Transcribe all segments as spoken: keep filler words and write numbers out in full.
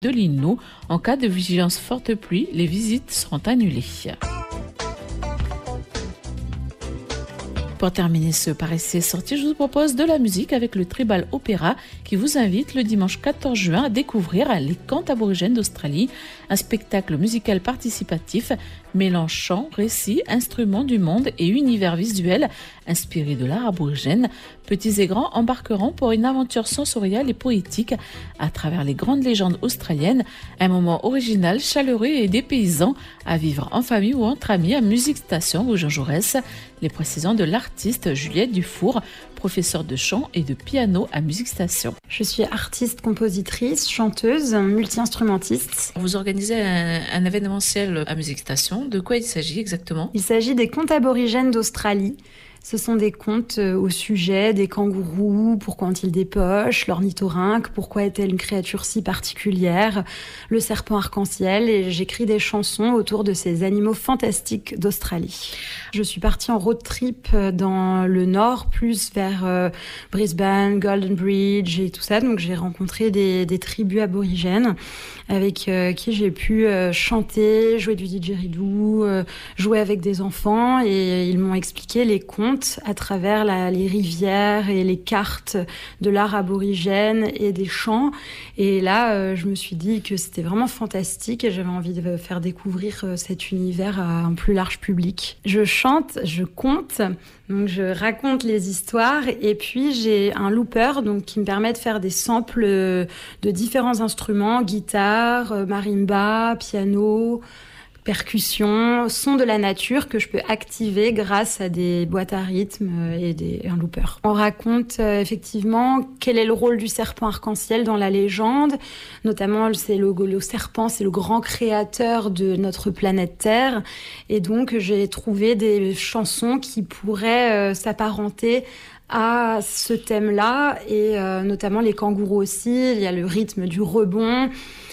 de l'Innu. En cas de vigilance forte pluie, les visites seront annulées. Pour terminer ce Par ici sorti, je vous propose de la musique avec le Tribal Opera qui vous invite le dimanche quatorze juin à découvrir les contes aborigènes d'Australie, un spectacle musical participatif mêlant chants, récits, instruments du monde et univers visuel inspiré de l'art aborigène. Petits et grands embarqueront pour une aventure sensorielle et poétique à travers les grandes légendes australiennes, un moment original, chaleureux et dépaysant à vivre en famille ou entre amis à Musique Station ou Jean Jaurès. Les précisions de l'artiste Juliette Dufour, professeure de chant et de piano à Musique Station. Je suis artiste, compositrice, chanteuse, multi-instrumentiste. Vous organisez un, un événementiel à Musique Station. De quoi il s'agit exactement ? Il s'agit des contes aborigènes d'Australie. Ce sont des contes au sujet des kangourous, pourquoi ont-ils des poches, l'ornithorynque, pourquoi est-elle une créature si particulière, le serpent arc-en-ciel, et j'écris des chansons autour de ces animaux fantastiques d'Australie. Je suis partie en road trip dans le nord, plus vers euh, Brisbane, Golden Bridge et tout ça, donc j'ai rencontré des, des tribus aborigènes avec euh, qui j'ai pu euh, chanter, jouer du didgeridoo, euh, jouer avec des enfants, et ils m'ont expliqué les contes à travers la, les rivières et les cartes de l'art aborigène et des chants. Et là, euh, je me suis dit que c'était vraiment fantastique et j'avais envie de faire découvrir euh, cet univers à un plus large public. Je chante, je conte, donc je raconte les histoires, et puis j'ai un looper donc, qui me permet de faire des samples de différents instruments, guitare, marimba, piano, percussions, sons de la nature que je peux activer grâce à des boîtes à rythme et des, un looper. On raconte euh, effectivement quel est le rôle du serpent arc-en-ciel dans la légende. Notamment, c'est le, le serpent, c'est le grand créateur de notre planète Terre. Et donc, j'ai trouvé des chansons qui pourraient euh, s'apparenter à ce thème-là, et euh, notamment les kangourous aussi. Il y a le rythme du rebond.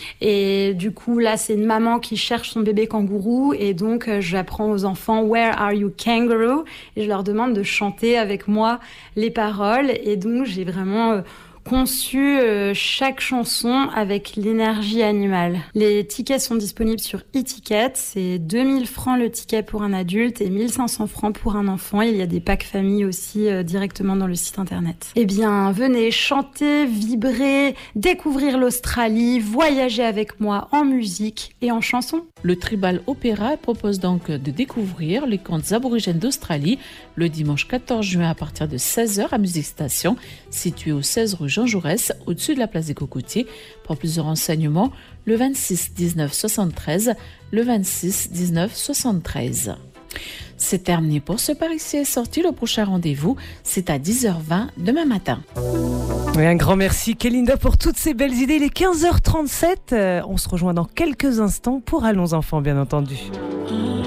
Et du coup, là, c'est une maman qui cherche son bébé kangourou, et donc euh, j'apprends aux enfants « Where are you kangaroo ?» et je leur demande de chanter avec moi les paroles. Et donc, j'ai vraiment euh, conçu euh, chaque chanson avec l'énergie animale. Les tickets sont disponibles sur e-ticket. C'est deux mille francs le ticket pour un adulte et mille cinq cents francs pour un enfant. Il y a des packs famille aussi euh, directement dans le site internet. Eh bien, venez chanter, vibrer, découvrir l'Australie, voyager avec moi en musique et en chanson. Le Tribal Opera propose donc de découvrir les contes aborigènes d'Australie le dimanche quatorze juin à partir de seize heures à Musique Station, située au seize rue Jean Jaurès, au-dessus de la place des Cocotiers. Pour plus de renseignements, le vingt-six dix-neuf soixante-treize, le vingt-six dix-neuf soixante-treize. C'est terminé pour ce Par ici est sorti. Le prochain rendez-vous, c'est à dix heures vingt demain matin. Et un grand merci Kélinda pour toutes ces belles idées. Il est quinze heures trente-sept. Euh, on se rejoint dans quelques instants pour Allons enfants, bien entendu.